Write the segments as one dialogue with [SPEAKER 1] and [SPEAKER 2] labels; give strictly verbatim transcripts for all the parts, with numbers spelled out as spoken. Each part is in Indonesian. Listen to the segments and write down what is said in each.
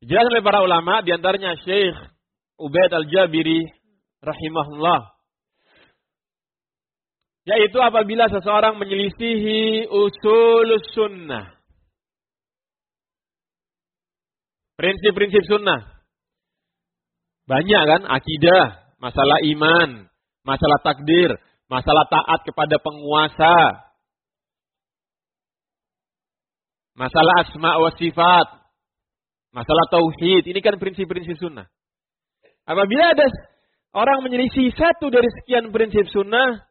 [SPEAKER 1] Dijelaskan oleh para ulama, diantaranya Syekh Ubaid Al-Jabiri rahimahullah, yaitu apabila seseorang menyelisihi usul sunnah, prinsip-prinsip sunnah. Banyak kan, akidah, masalah iman, masalah takdir, masalah taat kepada penguasa, masalah asma wa sifat, masalah tauhid. Ini kan prinsip-prinsip sunnah. Apabila ada orang menyelisih satu dari sekian prinsip sunnah,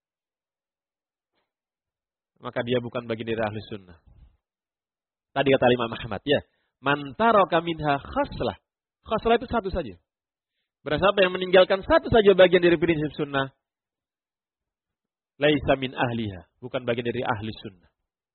[SPEAKER 1] maka dia bukan bagian dari ahli sunnah. Tadi kata Imam Ahmad, ya, man taraka minha khaslah. Khaslah itu satu saja. Berarti siapa yang meninggalkan satu saja bagian dari prinsip sunnah, laisa min ahliha, bukan bagian dari ahli sunnah.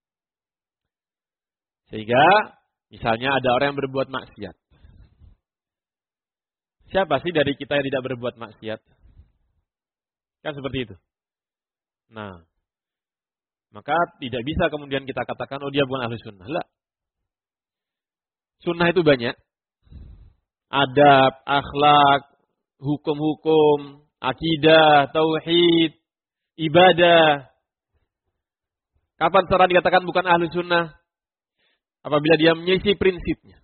[SPEAKER 1] Sehingga misalnya ada orang yang berbuat maksiat. Siapa sih dari kita yang tidak berbuat maksiat? Kan seperti itu. Nah, maka tidak bisa kemudian kita katakan, oh dia bukan ahli sunnah. Lah. Sunnah itu banyak. Adab, akhlak, hukum-hukum, akidah, tauhid, ibadah. Kapan seorang dikatakan bukan ahli sunnah? Apabila dia menyelisih prinsipnya.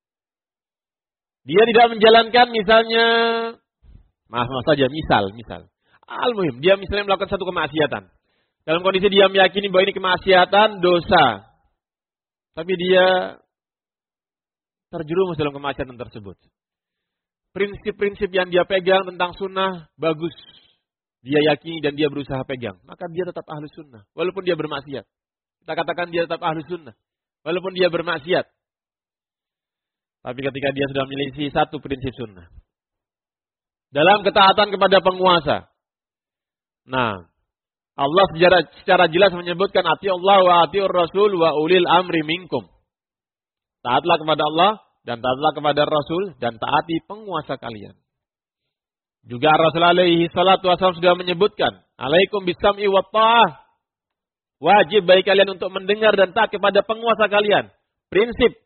[SPEAKER 1] Dia tidak menjalankan misalnya, maaf, maaf saja, misal, misal. Al-muhim, dia misalnya melakukan satu kemaksiatan. Dalam kondisi dia meyakini bahwa ini kemaksiatan, dosa. Tapi dia terjerumus dalam kemaksiatan tersebut. Prinsip-prinsip yang dia pegang tentang sunnah, bagus. Dia yakini dan dia berusaha pegang. Maka dia tetap ahli sunnah. Walaupun dia bermaksiat. Kita katakan dia tetap ahli sunnah. Walaupun dia bermaksiat. Tapi ketika dia sudah menyelisih satu prinsip sunnah. Dalam ketaatan kepada penguasa. Nah, Allah secara, secara jelas menyebutkan ati Allah wa atiur Rasul wa ulil amri minkum. Taatlah kepada Allah dan taatlah kepada Rasul dan taati penguasa kalian. Juga Rasul alaihi salatu wasallam sudah menyebutkan, alaikum bisam'i wa ta'ah. Wajib bagi kalian untuk mendengar dan taat kepada penguasa kalian. Prinsip.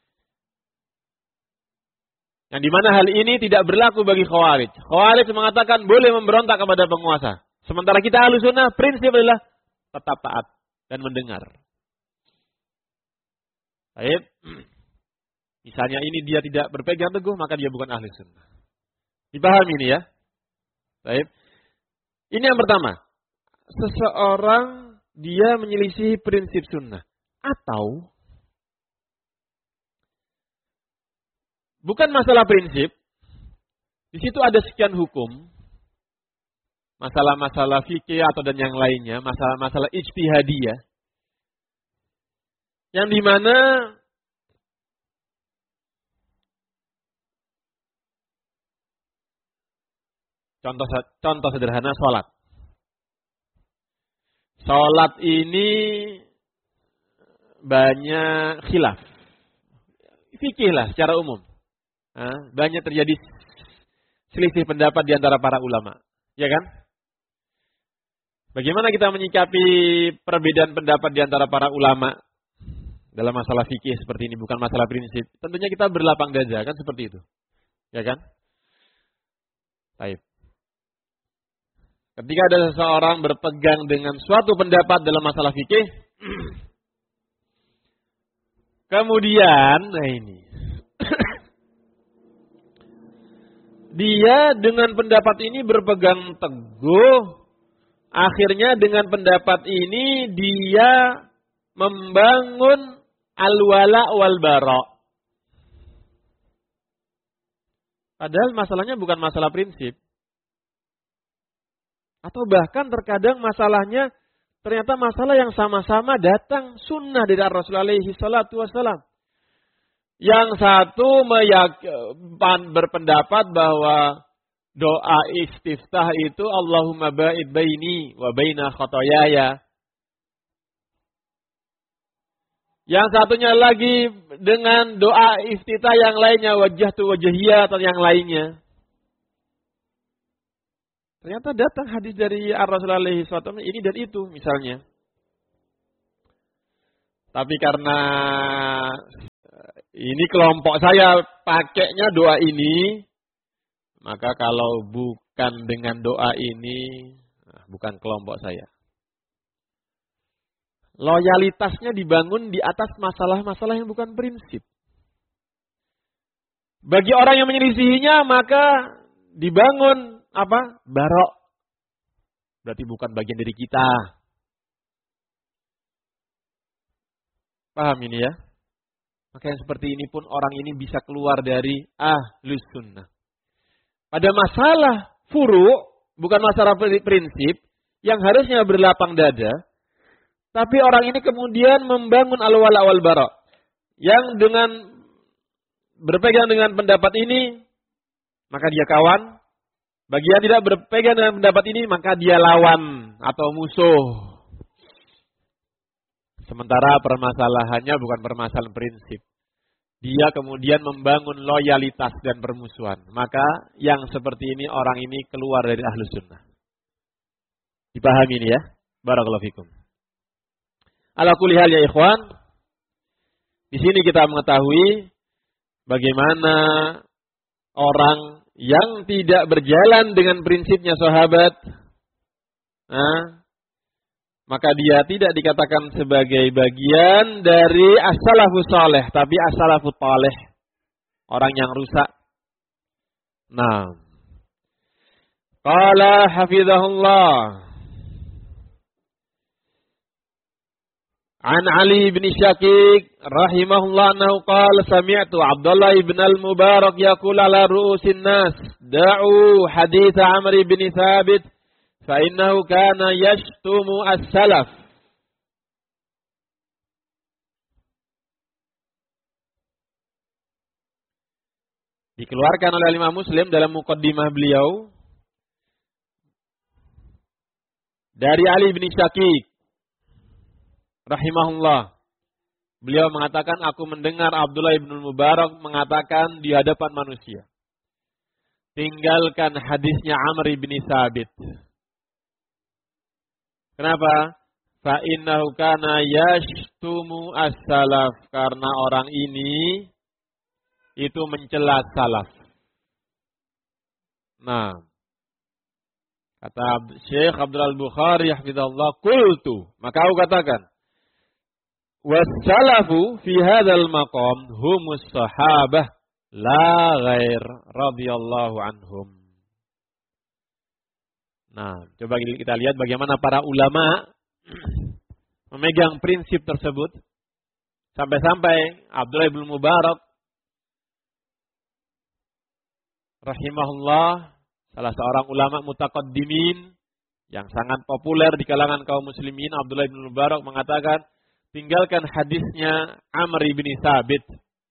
[SPEAKER 1] Yang dimana hal ini tidak berlaku bagi Khawarij. Khawarij mengatakan boleh memberontak kepada penguasa. Sementara kita ahlu sunnah, prinsip adalah tetap taat dan mendengar. Baik. Misalnya ini dia tidak berpegang teguh, maka dia bukan ahli sunnah. Dipahami ini ya? Baik. Ini yang pertama. Seseorang dia menyelisihi prinsip sunnah. Atau bukan masalah prinsip. Di situ ada sekian hukum. Masalah-masalah fikih atau dan yang lainnya. Masalah-masalah ijtihadiyah. Yang dimana contoh contoh sederhana sholat. Sholat ini banyak khilaf. Fikih lah secara umum. Nah, banyak terjadi selisih pendapat di antara para ulama. Ya kan? Bagaimana kita menyikapi perbedaan pendapat di antara para ulama dalam masalah fikih seperti ini, bukan masalah prinsip. Tentunya kita berlapang dada, kan seperti itu. Ya kan? Baik. Ketika ada seseorang berpegang dengan suatu pendapat dalam masalah fikih, kemudian, nah ini, dia dengan pendapat ini berpegang teguh, akhirnya dengan pendapat ini dia membangun al-wala wal-bara. Padahal masalahnya bukan masalah prinsip. Atau bahkan terkadang masalahnya ternyata masalah yang sama-sama datang sunnah dari Rasulullah alaihi salatu wassalam. Yang satu meyak, berpendapat bahwa doa istiftah itu Allahumma ba'id baini wa baina khotoyaya. Yang satunya lagi dengan doa iftitah yang lainnya, wajah tu wajahiyah atau yang lainnya. Ternyata datang hadis dari Rasulullah alaihi salatu wasallam ini dan itu misalnya. Tapi karena ini kelompok saya pakainya doa ini, maka kalau bukan dengan doa ini, bukan kelompok saya. Loyalitasnya dibangun di atas masalah-masalah yang bukan prinsip. Bagi orang yang menyelisihinya, maka dibangun apa? Barok. Berarti bukan bagian dari kita. Paham ini ya? Maka yang seperti ini pun orang ini bisa keluar dari ahlus sunnah. Pada masalah furu', bukan masalah prinsip, yang harusnya berlapang dada, tapi orang ini kemudian membangun al-wala wal bara'. Yang dengan berpegang dengan pendapat ini, maka dia kawan. Bagi yang tidak berpegang dengan pendapat ini, maka dia lawan atau musuh. Sementara permasalahannya bukan permasalahan prinsip. Dia kemudian membangun loyalitas dan permusuhan. Maka yang seperti ini, orang ini keluar dari ahlus sunnah. Dipahami ini ya? Barakallahu fikum. Ala kulli hal ya ikhwan. Di sini kita mengetahui bagaimana orang yang tidak berjalan dengan prinsipnya sahabat, nah, maka dia tidak dikatakan sebagai bagian dari as-salafus saleh, tapi as-salafut taleh, orang yang rusak. Nah, qala hafizahullah an Ali bin Syakik rahimahullah annahu qala sami'tu Abdullah ibn al-Mubarak yaqul ala ru'usin nas da'u hadits Amr bin Thabit فَإِنَّهُ كَانَ يَشْتُمُ السَّلَفِ. Dikeluarkan oleh Imam Muslim dalam muqaddimah beliau dari Ali bin Syakik rahimahullah. Beliau mengatakan, aku mendengar Abdullah ibn Mubarak mengatakan di hadapan manusia, tinggalkan hadisnya Amr bin Thabit. Kenapa? Fa innahu kana yashtumu as-salaf, karena orang ini itu mencela salaf. Nah, kata Syekh Abdul Bukhari hafizallahu, qultu, maka aku katakan, was-salafu fi hadzal maqam humus sahabah la ghair radhiyallahu anhum. Nah, coba kita lihat bagaimana para ulama memegang prinsip tersebut. Sampai-sampai Abdullah bin Mubarak rahimahullah, salah seorang ulama mutaqaddimin yang sangat populer di kalangan kaum muslimin, Abdullah bin Mubarak mengatakan, tinggalkan hadisnya Amr bin Thabit.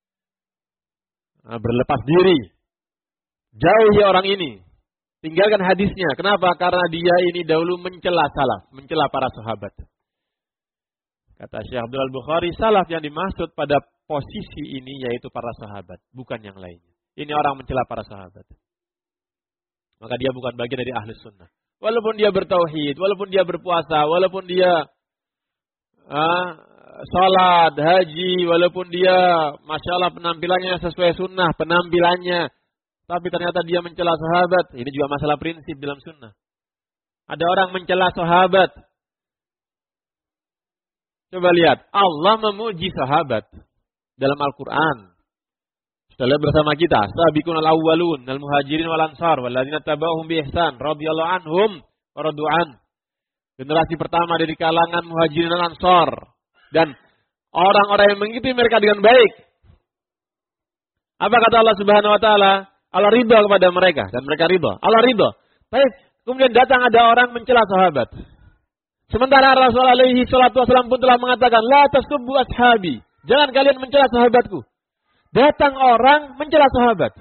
[SPEAKER 1] Nah, berlepas diri. Jauhi orang ini. Tinggalkan hadisnya. Kenapa? Karena dia ini dahulu mencela salaf, mencela para sahabat. Kata Syekh Abdul Bukhari, salaf yang dimaksud pada posisi ini yaitu para sahabat, bukan yang lainnya. Ini orang mencela para sahabat. Maka dia bukan bagian dari ahli sunnah. Walaupun dia bertauhid, walaupun dia berpuasa, walaupun dia ah, salat, haji, walaupun dia masya Allah penampilannya sesuai sunnah, penampilannya, tapi ternyata dia mencela sahabat. Ini juga masalah prinsip dalam sunnah. Ada orang mencela sahabat. Coba lihat, Allah memuji sahabat dalam Al-Quran. Sudah lihat bersama kita, sabiqun al-awwalun al-muhajirin wal-ansar walladzina tabauhum bi ihsan radhiyallahu anhum wa radu'an. Generasi pertama dari kalangan muhajirin dan ansar, dan orang-orang yang mengikuti mereka dengan baik. Apa kata Allah Subhanahu wa taala? Allah ridha kepada mereka dan mereka ridha. Allah ridha. Baik, kemudian datang ada orang mencela sahabat. Sementara Rasulullah alaihi salatu wasallam pun telah mengatakan, la tasubbu ashabi. Jangan kalian mencela sahabatku. Datang orang mencela sahabat.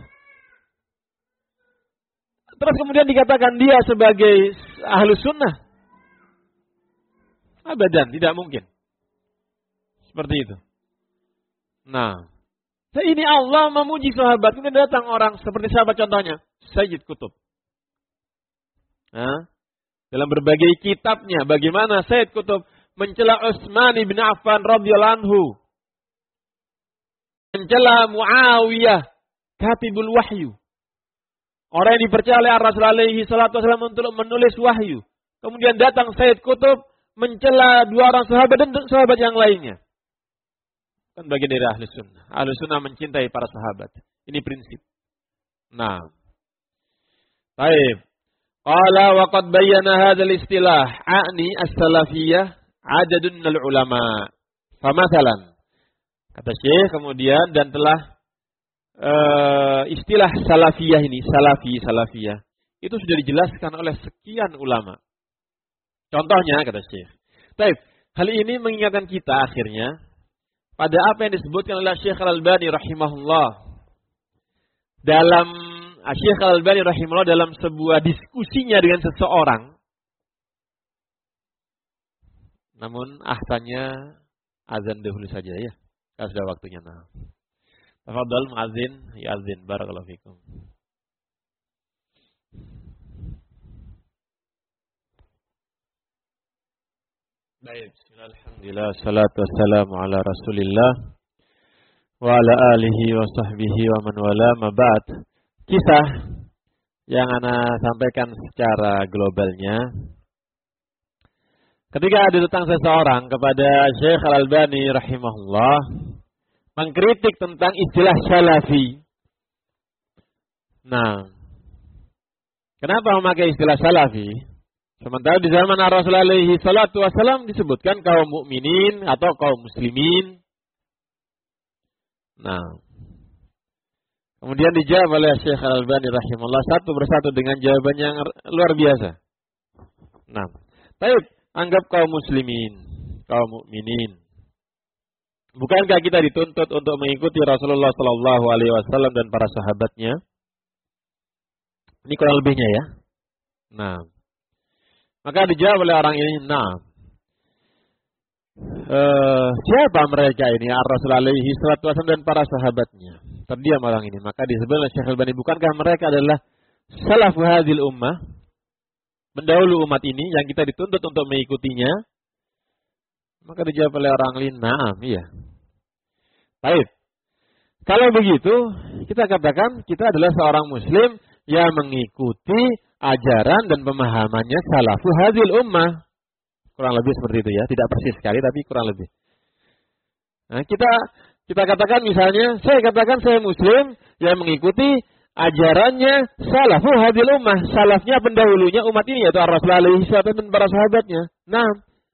[SPEAKER 1] Terus kemudian dikatakan dia sebagai ahlus sunnah. Abadan, tidak mungkin. Seperti itu. Nah, ini Allah memuji sahabat. Kemudian datang orang seperti sahabat contohnya, Sayyid Qutb. Nah, dalam berbagai kitabnya, bagaimana Sayyid Qutb mencela Utsman bin Affan radhiyallahu anhu. mencela Muawiyah, katibul wahyu. Orang yang dipercaya oleh Rasulullah alaihi salatu wasallam untuk menulis wahyu. Kemudian datang Sayyid Qutb mencela dua orang sahabat dan sahabat yang lainnya. Kan bagian dari ahli sunnah. Ahli sunnah mencintai para sahabat. Ini prinsip. Nah. Baik. Qala wa qad bayyana hadzal istilah a'ni as-salafiyah adadun minal ulama. Famathalan. Kata Syekh kemudian dan telah uh, istilah salafiyah ini, salafi, salafiyah. Itu sudah dijelaskan oleh sekian ulama. Contohnya kata Syekh. Baik, hal ini mengingatkan kita akhirnya pada apa yang disebutkan oleh Syekh Al-Albani rahimahullah. Dalam Syekh Al-Albani rahimahullah dalam sebuah diskusinya dengan seseorang. Namun ahsannya azan dahulu saja ya. Kalau sudah waktunya. Nah. Tafadhal muadzin, ya azin barakallahu fikum. Baik, alhamdulillah salatu wassalamu ala Rasulillah wa ala alihi wa sahbihi wa man wala ma ba'd. Kisah yang ana sampaikan secara globalnya. Ketika ada datang seseorang kepada Syekh Al-Albani rahimahullah mengkritik tentang istilah salafi. Nah, kenapa memakai istilah salafi? Sementara di zaman Rasulullah alaihi salatu wasallam disebutkan kaum mukminin atau kaum muslimin. Nah, kemudian dijawab oleh Syekh Al-Albani rahimahullah satu persatu dengan jawaban yang luar biasa. Nah, baik, anggap kaum muslimin, kaum mukminin. Bukankah kita dituntut untuk mengikuti Rasulullah sallallahu alaihi wasallam dan para sahabatnya? Ini kurang lebihnya ya. Nah, maka dijawab oleh orang ini, nah, uh, siapa mereka ini? Rasulullah alaihi salatu wasallam dan para sahabatnya. Terdiam orang ini. Maka disebut oleh Syekh Al-Albani, bukankah mereka adalah salafu hadhil ummah? Pendahulu umat ini yang kita dituntut untuk mengikutinya. Maka dijawab oleh orang lain, nah, iya. Baik. Kalau begitu, kita katakan kita adalah seorang muslim yang mengikuti ajaran dan pemahamannya salafu hadhil ummah. Kurang lebih seperti itu ya, tidak persis sekali tapi kurang lebih. Nah, kita kita katakan misalnya, saya katakan saya muslim yang mengikuti ajarannya salafu hadhil ummah, salafnya pendahulunya umat ini yaitu Rasulullah alaihi salatu dan para sahabatnya. Nah,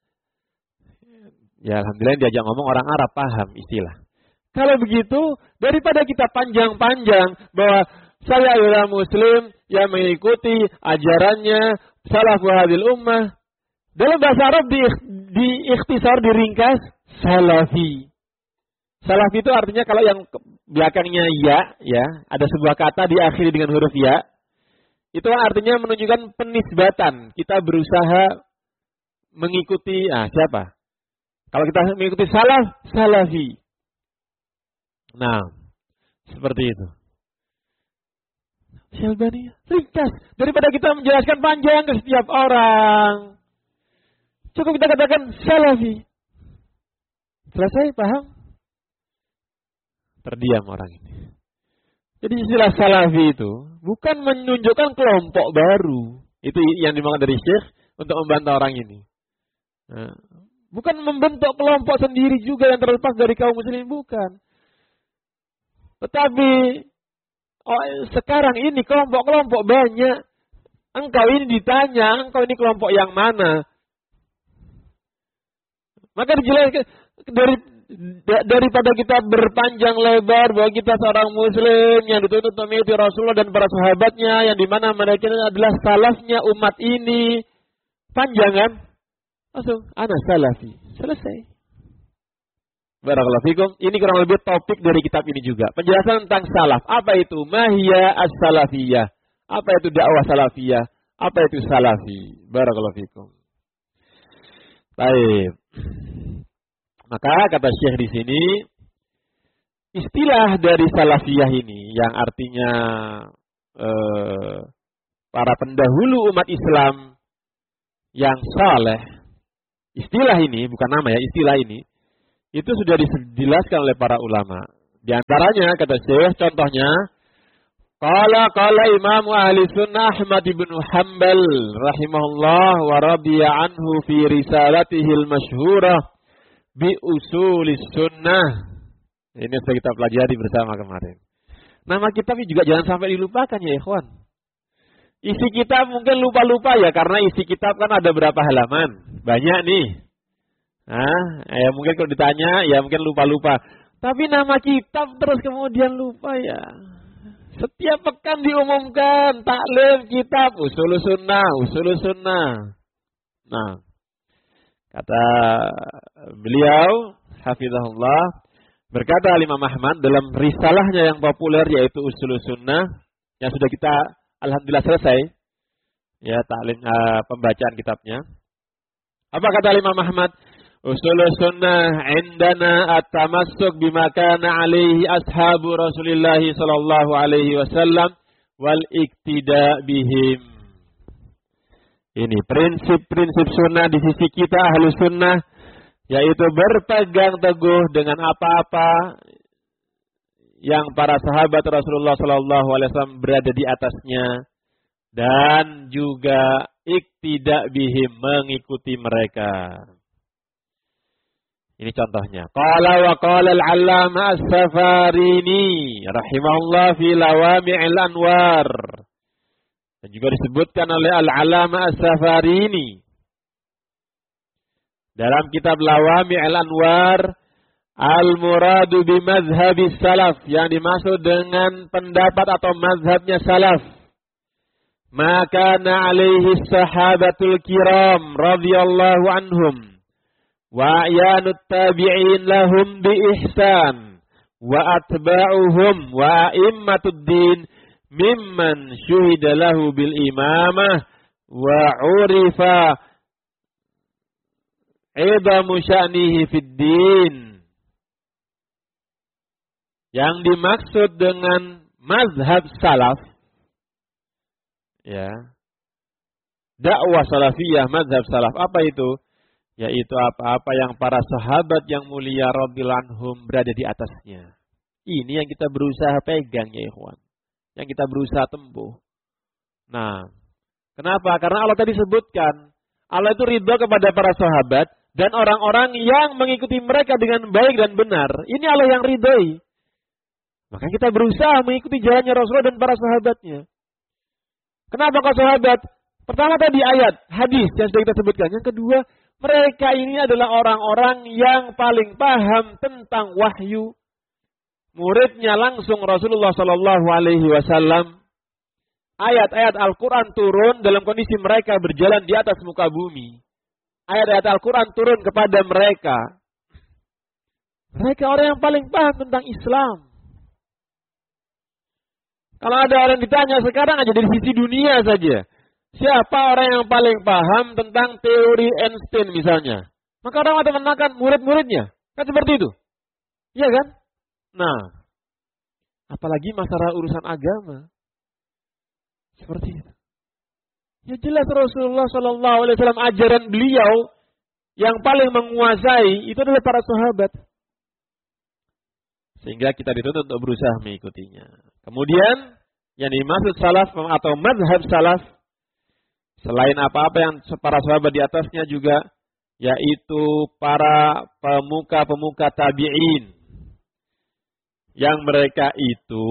[SPEAKER 1] ya alhamdulillah diajak ngomong orang Arab paham istilah. Kalau begitu, daripada kita panjang-panjang bahwa saya adalah muslim yang mengikuti ajarannya salafu hadhil ummah. Dalam bahasa Arab di, di ikhtisar, diringkas salafi. Salafi itu artinya kalau yang belakangnya ya, ya, ada sebuah kata diakhiri dengan huruf ya. Itu artinya menunjukkan penisbatan. Kita berusaha mengikuti, ah siapa? Kalau kita mengikuti salaf, salafi. Nah, seperti itu. Syalbani, ringkas. Daripada kita menjelaskan panjang ke setiap orang. Cukup kita katakan salafi. Selesai, paham? Terdiam orang ini. Jadi istilah salafi itu bukan menunjukkan kelompok baru. Itu yang dimaksud dari Syekh untuk membantah orang ini. Nah, bukan membentuk kelompok sendiri juga yang terlepas dari kaum muslimin, bukan. Tetapi oh, sekarang ini kelompok-kelompok banyak. Engkau ini ditanya, engkau ini kelompok yang mana? Maka dijelaskan dari daripada kita berpanjang lebar bahwa kita seorang muslim yang dituntut mengikuti Rasulullah dan para sahabatnya yang dimana mereka adalah salafnya umat ini. Panjang kan? Langsung, ana salafi. Selesai. Barakallahu fikum. Ini kurang lebih topik dari kitab ini juga. Penjelasan tentang salaf. Apa itu? Mahiyya as-salafiyah. Apa itu dakwah salafiyah? Apa itu salafi? Barakallahu fikum. Baik. Maka kata Syekh di sini, istilah dari salafiyah ini yang artinya eh, para pendahulu umat Islam yang saleh. Istilah ini bukan nama ya, istilah ini itu sudah dijelaskan oleh para ulama Di antaranya kata Syekh, contohnya qala qala Imam Ahli Sunnah Ahmad bin Hanbal rahimahullah wa radiya anhu fi risalatihi al-masyhurah bi usulis sunnah. Ini sudah kita pelajari bersama kemarin. Nama kitab ini juga jangan sampai dilupakan ya ikhwan. Isi kitab mungkin lupa-lupa ya, karena isi kitab kan ada berapa halaman. Banyak nih. Nah, ya mungkin kalau ditanya ya mungkin lupa-lupa. Tapi nama kitab terus kemudian lupa ya. Setiap pekan diumumkan taklim kitab usul sunnah, usul sunnah. Nah, kata beliau hafizahullah, berkata Imam Ahmad dalam risalahnya yang populer yaitu Ushul Sunnah yang sudah kita alhamdulillah selesai ya taklim uh, pembacaan kitabnya. Apa kata Imam Ahmad? Ushul Sunnah indana at-tamassuk bima kana alaihi ashabu Rasulillah sallallahu alaihi wasallam wal iktida bihim. Ini prinsip-prinsip sunnah di sisi kita ahli sunnah, yaitu berpegang teguh dengan apa-apa yang para sahabat Rasulullah Sallallahu Alaihi Wasallam berada di atasnya, dan juga iktidak bihim, mengikuti mereka. Ini contohnya. Qala wa qala al-allama as-Safarini rahimahullah fi lawami'il anwar. Dan juga disebutkan oleh al-allama as-Safarini dalam kitab Lawami' al-Anwar, al-muradu bi mazhabis salaf, yang dimaksud dengan pendapat atau mazhabnya salaf, maka na alaihi sahabatul kiram radhiyallahu anhum wa ayanut tabi'in lahum bi ihsan wa atba'uhum wa a'immatud din mimman syuhida lahu bil imamah wa urifa idamu sya'nihi fid din. Yang dimaksud dengan mazhab salaf, ya, dakwah salafiyah, mazhab salaf, apa itu? Yaitu apa-apa yang para sahabat yang mulia radhiyallahu anhum berada di atasnya. Ini yang kita berusaha pegang ya ikhwan, yang kita berusaha tempuh. Nah, kenapa? Karena Allah tadi sebutkan, Allah itu ridha kepada para sahabat dan orang-orang yang mengikuti mereka dengan baik dan benar. Ini Allah yang ridhoi. Maka kita berusaha mengikuti jalannya Rasulullah dan para sahabatnya. Kenapa kau sahabat? Pertama tadi ayat, hadis yang sudah kita sebutkan. Yang kedua, mereka ini adalah orang-orang yang paling paham tentang wahyu. Muridnya langsung Rasulullah Sallallahu Alaihi Wasallam. Ayat-ayat Al-Quran turun dalam kondisi mereka berjalan di atas muka bumi. Ayat-ayat Al-Quran turun kepada mereka. Mereka orang yang paling paham tentang Islam. Kalau ada orang ditanya sekarang aja dari sisi dunia saja, siapa orang yang paling paham tentang teori Einstein misalnya, maka orang akan menekan murid-muridnya. Kan seperti itu. Iya kan? Nah, apalagi masalah urusan agama. Seperti itu. Ya jelas Rasulullah Sallallahu Alaihi Wasallam, ajaran beliau yang paling menguasai itu adalah para sahabat. Sehingga kita dituntut untuk berusaha mengikutinya. Kemudian yang dimaksud salaf atau mazhab salaf, selain apa-apa yang para sahabat di atasnya juga, yaitu para pemuka-pemuka tabi'in. Yang mereka itu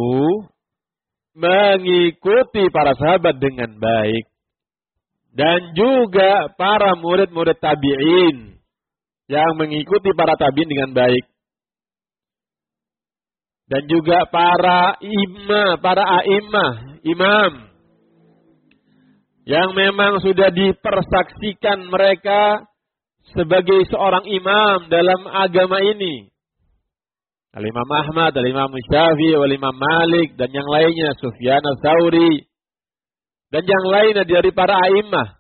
[SPEAKER 1] mengikuti para sahabat dengan baik. Dan juga para murid-murid tabi'in yang mengikuti para tabi'in dengan baik. Dan juga para imam, para a'imah, imam. Yang memang sudah dipersaksikan mereka sebagai seorang imam dalam agama ini. Al-Imam Ahmad, Al-Imam Syafi'i, Al-Imam Malik, dan yang lainnya, Sufyan Ats-Tsauri, dan yang lainnya dari para a'imah.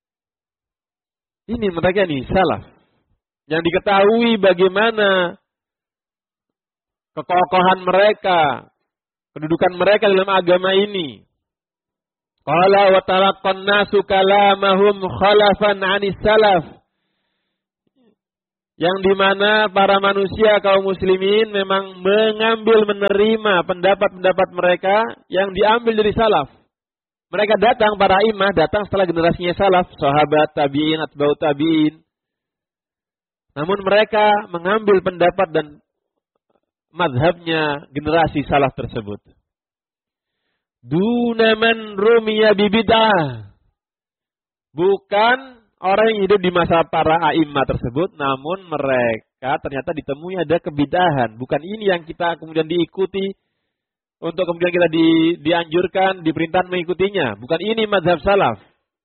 [SPEAKER 1] Ini mereka nih salaf. Yang diketahui bagaimana kekokohan mereka, kedudukan mereka dalam agama ini. Qala wa talaqqan nasu kalamahum khalafan 'anis salaf. yang dimana para manusia kaum muslimin memang mengambil menerima pendapat-pendapat mereka yang diambil dari salaf. Mereka datang, para imam datang setelah generasinya salaf, sahabat, tabi'in, atba'ut tabi'in. Namun mereka mengambil pendapat dan mazhabnya generasi salaf tersebut. Duna man rumiya bibid'ah. Bukan orang yang hidup di masa para a'imah tersebut, namun mereka ternyata ditemui ada kebidahan. Bukan ini yang kita kemudian diikuti, untuk kemudian kita di, dianjurkan, diperintah mengikutinya. Bukan ini mazhab salaf.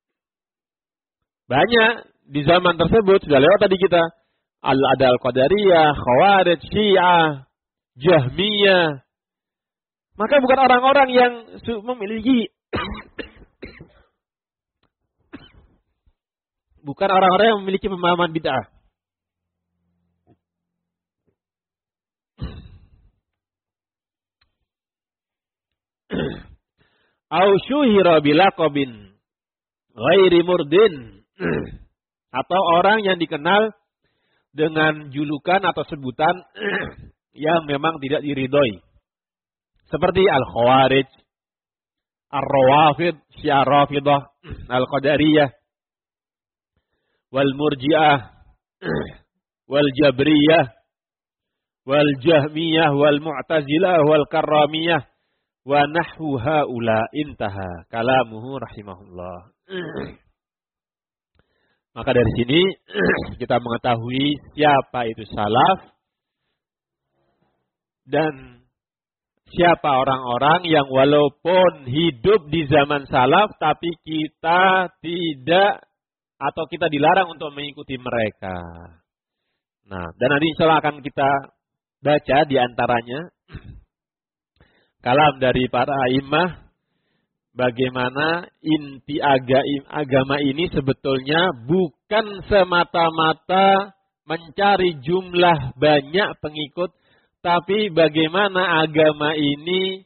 [SPEAKER 1] Banyak di zaman tersebut, sudah lewat tadi kita. Al-Ada Al-Qadariyah, Khawarij, Syiah, Jahmiyah. Maka bukan orang-orang yang memiliki bukan orang-orang yang memiliki pemahaman bid'ah. Au syuhira bilaqabin ghairi murdin. Atau orang yang dikenal dengan julukan atau sebutan yang memang tidak diridhoi. Seperti Al-Khawarij, Ar-Rawafid, Syiah Rafidah, Al-Qadariyah, Wal-Murji'ah, Wal-Jabriyah, Wal-Jahmiyah, Wal-Mu'tazilah, Wal-Karramiyah, wa nahwu haula intaha kalamuhu rahimahullah. Maka dari sini kita mengetahui siapa itu salaf dan siapa orang-orang yang walaupun hidup di zaman salaf tapi kita tidak atau kita dilarang untuk mengikuti mereka. Nah, dan nanti insya Allah akan kita baca di antaranya kalam dari para imam bagaimana inti agama ini sebetulnya bukan semata-mata mencari jumlah banyak pengikut, tapi bagaimana agama ini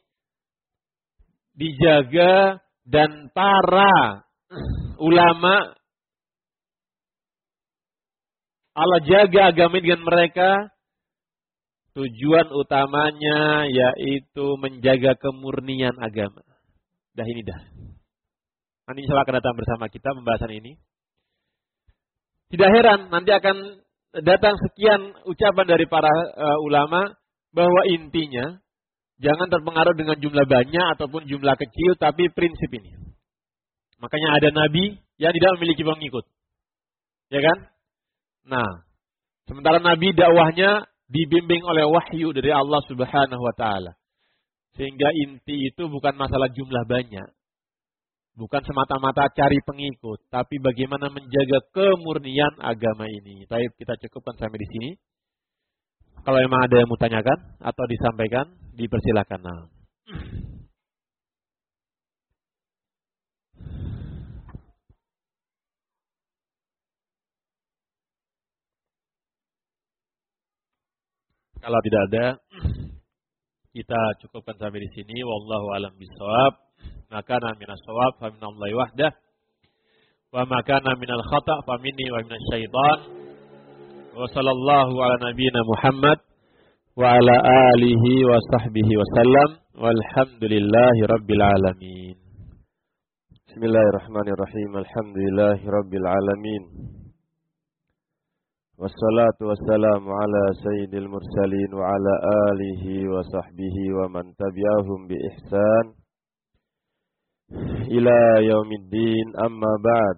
[SPEAKER 1] dijaga dan para ulama Allah jaga agama dengan mereka. Tujuan utamanya yaitu menjaga kemurnian agama. Dah ini dah. Nanti insya Allah akan datang bersama kita pembahasan ini. Tidak heran nanti akan datang sekian ucapan dari para uh, ulama bahwa intinya jangan terpengaruh dengan jumlah banyak ataupun jumlah kecil, tapi prinsip ini. Makanya ada nabi yang tidak memiliki pengikut. Ya kan? Nah, sementara nabi dakwahnya dibimbing oleh wahyu dari Allah Subhanahu wa taala. Sehingga inti itu bukan masalah jumlah banyak. Bukan semata-mata cari pengikut, tapi bagaimana menjaga kemurnian agama ini. Baik, kita cukupkan sampai di sini. Kalau memang ada yang mau tanyakan atau disampaikan, dipersilakan. Nah. Kalau tidak ada, kita cukupkan sampai di sini. Wallahu a'lam bishawab. Maka minas shawab fa min Allahi wahdah. Wa maka minal khata' fa minni wa minasy syaitan. Wa sallallahu ala nabiyyina Muhammad wa ala alihi wa sahbihi wa sallam. Walhamdulillahi rabbil alamin.
[SPEAKER 2] Bismillahirrahmanirrahim. Alhamdulillahi rabbil alamin. Wassalatu wassalamu ala sayyidil mursalin wa ala alihi wa sahbihi wa man tabi'ahum bi ihsan ila yaumiddin, amma ba'd.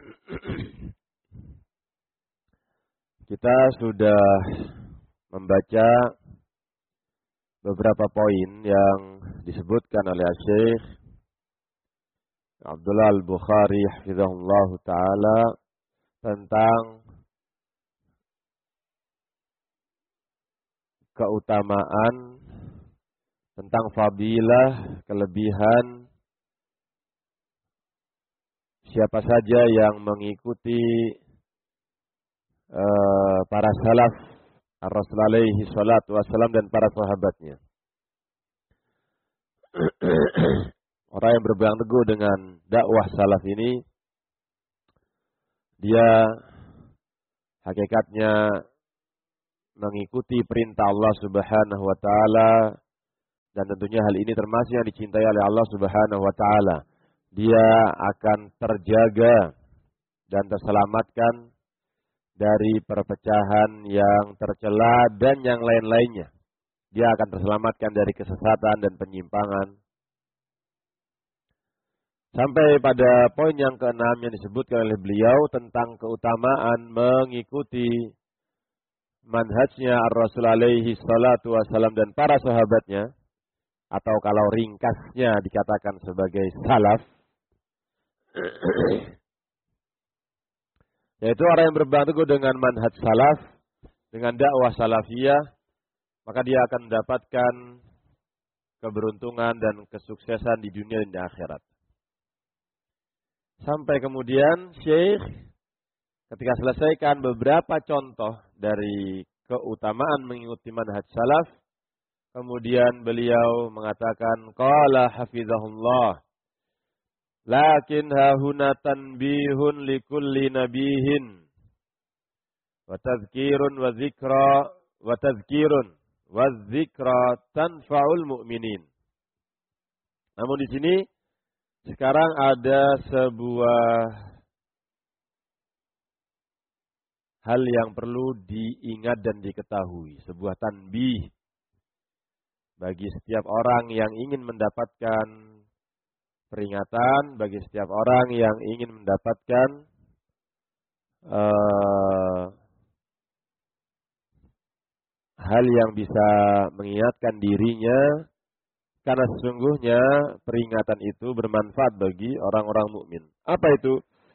[SPEAKER 2] Kita sudah membaca beberapa poin yang disebutkan oleh Syekh Abdullah Al-Bukhari hafizahullah ta'ala tentang keutamaan, tentang fadilah, kelebihan siapa saja yang mengikuti uh, para salaf ar-Rasul alaihi salatu wassalam dan para sahabatnya. Orang yang berpegang teguh dengan dakwah salaf ini, dia hakikatnya mengikuti perintah Allah Subhanahu wa taala, dan tentunya hal ini termasuk yang dicintai oleh Allah Subhanahu wa taala. Dia akan terjaga dan terselamatkan dari perpecahan yang tercela dan yang lain-lainnya. Dia akan terselamatkan dari kesesatan dan penyimpangan. Sampai pada poin yang keenam yang disebutkan oleh beliau tentang keutamaan mengikuti manhajnya Ar-Rasul alaihi salatu wassalam dan para sahabatnya, atau kalau ringkasnya dikatakan sebagai salaf, yaitu orang yang berpegang teguh dengan manhaj salaf, dengan dakwah salafiyah, maka dia akan mendapatkan keberuntungan dan kesuksesan di dunia dan di akhirat. Sampai kemudian Syekh ketika selesaikan beberapa contoh dari keutamaan mengikuti manhaj salaf, kemudian beliau mengatakan, qala hafizahullah, lakin hahuna tanbihun likulli nabihin wa tadhkirun wa dzikra wa tadhkirun wa dzikra tanfa'ul mu'minin. Namun di sini sekarang ada sebuah hal yang perlu diingat dan diketahui, sebuah tanbih bagi setiap orang yang ingin mendapatkan peringatan, bagi setiap orang yang ingin mendapatkan uh, hal yang bisa mengingatkan dirinya, karena sesungguhnya peringatan itu bermanfaat bagi orang-orang mukmin. Apa itu?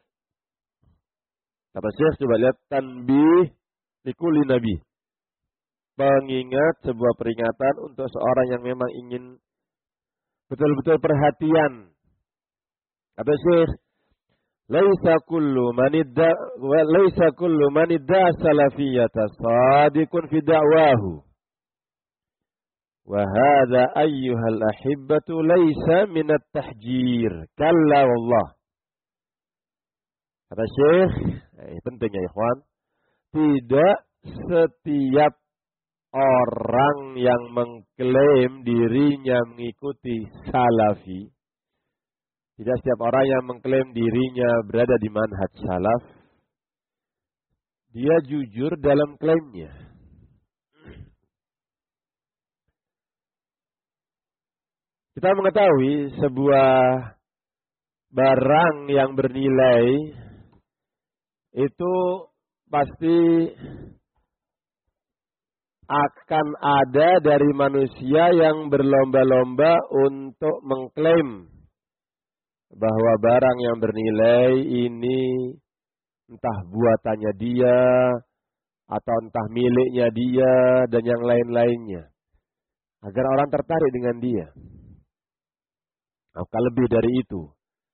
[SPEAKER 2] Kata Syekh, coba lihat, tanbih likulli nabi. Pengingat, sebuah peringatan untuk seorang yang memang ingin betul-betul perhatian. Kata Syekh, laisa kullu manidda wa laisa kullu manidda salafiyata sadiqun fi da'wahu. Wa hadza ayyuhal ahibbatu laisa min at-tahjir. Kalla wallah. Kata Syekh, eh, pentingnya ikhwan, tidak setiap orang yang mengklaim dirinya mengikuti salafi, tidak setiap orang yang mengklaim dirinya berada di manhaj salaf, dia jujur dalam klaimnya. Kita mengetahui sebuah barang yang bernilai itu pasti akan ada dari manusia yang berlomba-lomba untuk mengklaim bahwa barang yang bernilai ini entah buatannya dia atau entah miliknya dia dan yang lain-lainnya, agar orang tertarik dengan dia. Maka lebih dari itu,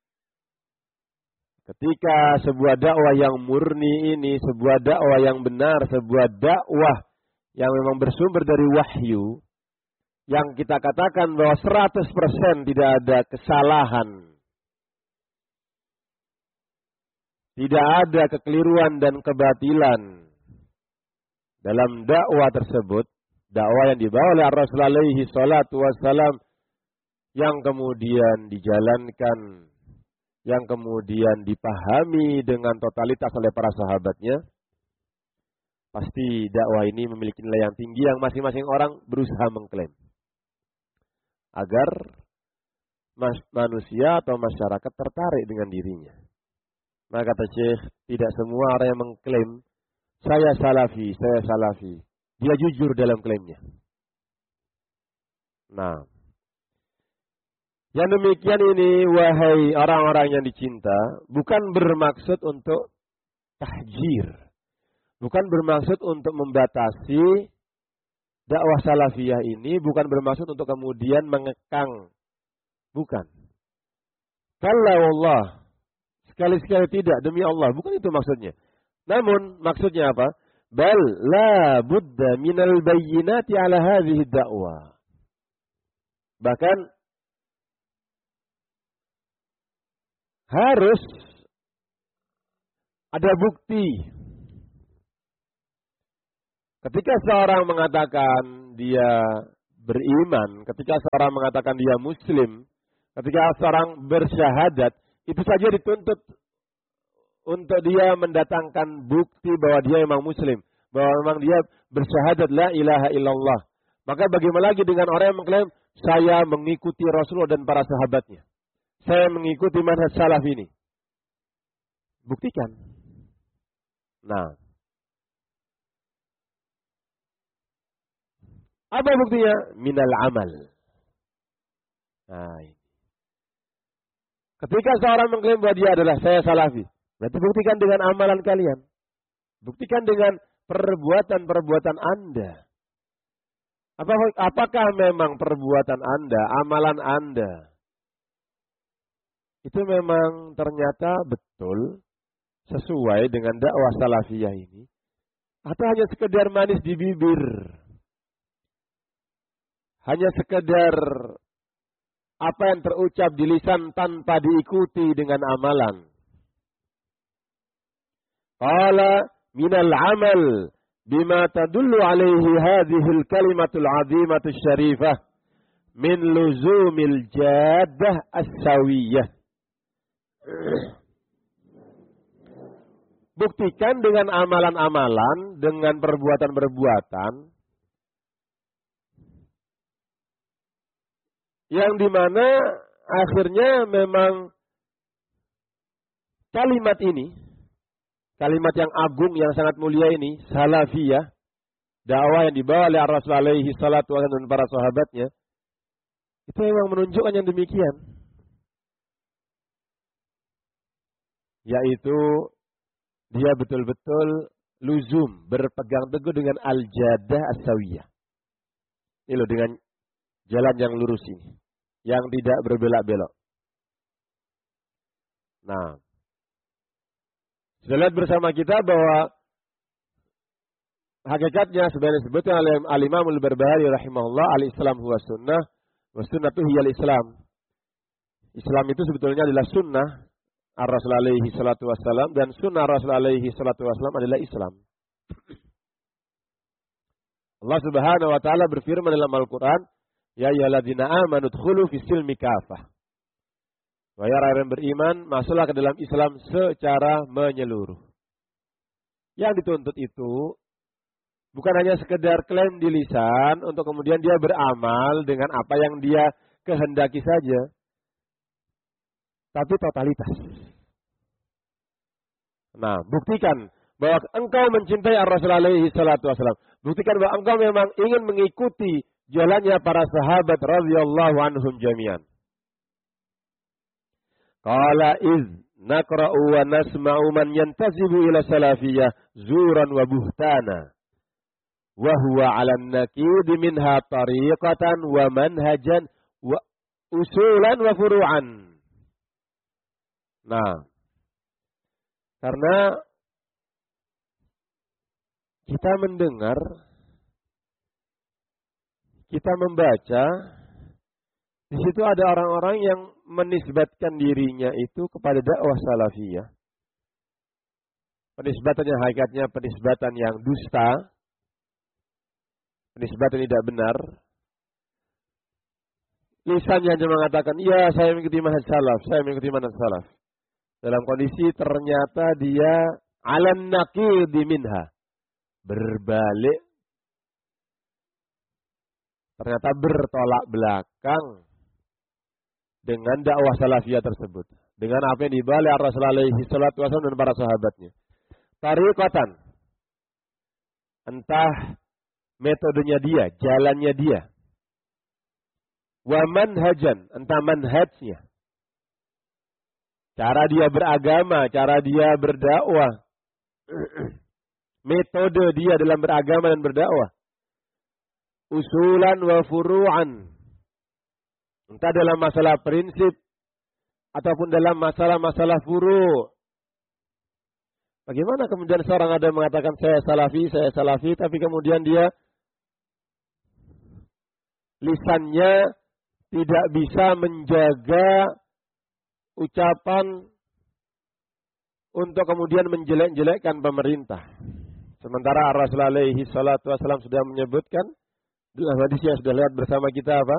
[SPEAKER 2] ketika sebuah dakwah yang murni ini, sebuah dakwah yang benar, sebuah dakwah yang memang bersumber dari wahyu, yang kita katakan bahwa seratus persen tidak ada kesalahan, tidak ada kekeliruan dan kebatilan dalam dakwah tersebut, dakwah yang dibawa oleh Rasul alaihi salatu wassalam, yang kemudian dijalankan, yang kemudian dipahami dengan totalitas oleh para sahabatnya, pasti dakwah ini memiliki nilai yang tinggi yang masing-masing orang berusaha mengklaim agar manusia atau masyarakat tertarik dengan dirinya. Maka kata Syekh, tidak semua orang yang mengklaim saya salafi, saya salafi, dia jujur dalam klaimnya. Nah, yang demikian ini, wahai orang-orang yang dicinta, bukan bermaksud untuk tahjir, bukan bermaksud untuk membatasi dakwah salafiyah ini, bukan bermaksud untuk kemudian mengekang, bukan. Kalla wallah, sekali-sekali tidak, demi Allah, bukan itu maksudnya. Namun maksudnya apa? Bal la budda minal bayyinati ala hadhihi dakwah. Bahkan harus ada bukti Ketika seorang mengatakan dia beriman, ketika seorang mengatakan dia muslim, ketika seorang bersyahadat, itu saja dituntut untuk dia mendatangkan bukti bahwa dia memang muslim, bahwa memang dia bersyahadat la ilaha illallah. Maka bagaimana lagi dengan orang yang mengklaim saya mengikuti Rasulullah dan para sahabatnya, saya mengikuti manhaj salaf ini. Buktikan. Nah, apa buktinya? Minal amal. Nah, ini. Ketika seorang mengklaim bahwa dia adalah saya salafi, berarti buktikan dengan amalan kalian. Buktikan dengan perbuatan-perbuatan Anda. Apakah memang perbuatan Anda, amalan Anda, itu memang ternyata betul sesuai dengan dakwah salafiyah ini? Atau hanya sekedar manis di bibir? Hanya sekedar apa yang terucap di lisan tanpa diikuti dengan amalan. Qala minal amal bima tadullu alaihi hadhil kalimatul azimatul syarifah min luzumil jaddah as-sawiyah. Buktikan dengan amalan-amalan, dengan perbuatan-perbuatan yang dimana akhirnya memang kalimat ini, kalimat yang agung, yang sangat mulia ini, salafiyah, dakwah yang dibawa oleh Rasulullah alaihi salatu wasallam dan para sahabatnya, itu memang menunjukkan yang demikian. Yaitu dia betul-betul luzum, berpegang teguh dengan al-jadah as-sawiyah. Ini loh, dengan jalan yang lurus ini, yang tidak berbelak-belok. Nah, sudah lihat bersama kita bahwa hakikatnya sebenarnya disebutkan oleh Al-Imam Al-Barbahari rahimahullah, al-Islam huwa sunnah, wa sunnatu hiyal Islam. Islam itu sebetulnya adalah sunnah Ar-Rasul alaihi salatu wassalam, dan sunnah Rasul alaihi salatu wassalam adalah Islam. Allah Subhanahu wa taala berfirman dalam Al-Qur'an, ya ayyuhalladzina amanu dkhulu fis silmi kafah. Wahai orang yang beriman, masuklah ke dalam Islam secara menyeluruh. Yang dituntut itu bukan hanya sekedar klaim di lisan untuk kemudian dia beramal dengan apa yang dia kehendaki saja, tapi totalitas. Nah, buktikan bahwa engkau mencintai Ar-Rasul alaihi salatu wasallam. Buktikan bahwa engkau memang ingin mengikuti jalannya para sahabat radhiyallahu anhum jami'an. Qala iz naqra'u wa nasma'u man yantasibu ila salafiyah zuran wa buhtana wa huwa 'ala an-naqid minha tariqatan wa manhajan wa usulan wa furu'an. Nah, karena kita mendengar, kita membaca, di situ ada orang-orang yang menisbatkan dirinya itu kepada dakwah salafiyah. Penisbatannya hakikatnya penisbatan yang dusta, penisbatan tidak benar. Lisannya hanya mengatakan, iya saya mengikuti manhaj salaf, saya mengikuti manhaj salaf. Dalam kondisi ternyata dia alan naqidi minha, berbalik, ternyata bertolak belakang dengan dakwah salafiyah tersebut, dengan apa yang dibawa oleh Rasulullah alaihi salatu wasallam dan para sahabatnya. Tariqatan, entah metodenya dia, jalannya dia. Wa manhajan, entah manhajnya, cara dia beragama, cara dia berdakwah, metode dia dalam beragama dan berdakwah. Usulan wa furu'an, entah dalam masalah prinsip ataupun dalam masalah-masalah furu'. Bagaimana kemudian seorang ada mengatakan saya salafi, saya salafi, tapi kemudian dia lisannya tidak bisa menjaga ucapan untuk kemudian menjelek-jelekkan pemerintah. Sementara Rasul alaihi salatu wasallam sudah menyebutkan dalam hadis yang sudah lewat bersama kita apa?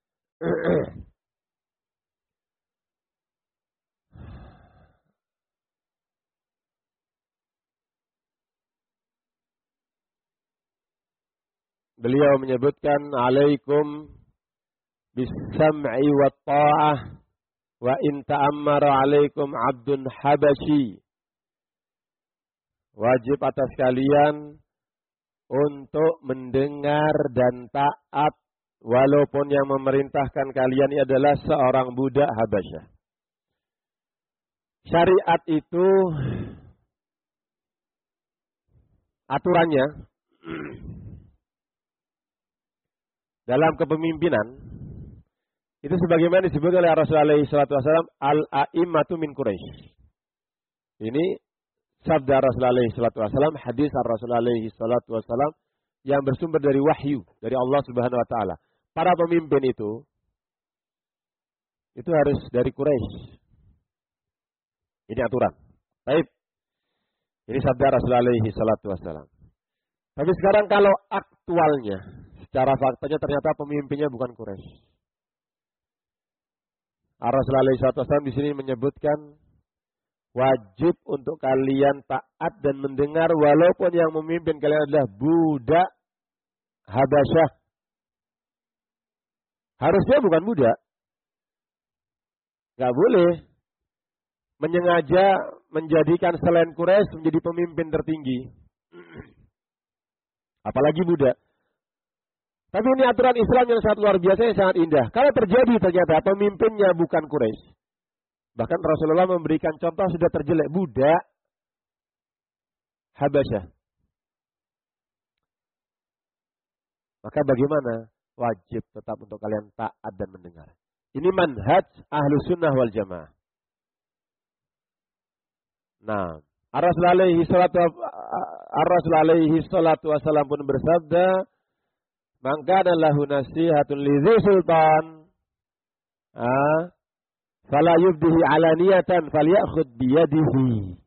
[SPEAKER 2] Beliau menyebutkan alaikum bis-sam'i wa ta'ah wa in ta'ammara alaikum 'abdun habasyi. Wajib atas kalian untuk mendengar dan taat walaupun yang memerintahkan kalian ini adalah seorang budak Habasyah. Syariat itu aturannya dalam kepemimpinan itu sebagaimana disebut oleh Rasulullah shallallahu alaihi wasallam al-a'immatu min Quraisy. Ini sabda Rasulullah shallallahu alaihi wasallam, hadis Rasulullah shallallahu alaihi wasallam yang bersumber dari wahyu dari Allah Subhanahu wa taala. Para pemimpin itu itu harus dari Quraisy. Ini aturan. Baik. Ini sabda Rasulullah shallallahu alaihi wasallam. Tapi sekarang kalau aktualnya, secara faktanya ternyata pemimpinnya bukan Quraisy. Rasulullah shallallahu alaihi wasallam di sini menyebutkan wajib untuk kalian taat dan mendengar walaupun yang memimpin kalian adalah budak Habasyah. Harusnya bukan budak. Gak boleh menyengaja menjadikan selain Quraisy menjadi pemimpin tertinggi. Apalagi budak. Tapi ini aturan Islam yang sangat luar biasa, yang sangat indah. Kalau terjadi ternyata pemimpinnya bukan Quraisy. Bahkan Rasulullah memberikan contoh sudah terjelek, budak Habasyah. Maka bagaimana? Wajib tetap untuk kalian taat dan mendengar. Ini manhaj ahlu sunnah wal jamaah. Nah, Ar-Rasul alaihi salatu Ar-Rasul alaihi salatu wasallam pun bersabda, "Man kana lahu nasihatun li dzi sultan, ah, fala yubdihi alaniyatan falyakhud bi yadihi."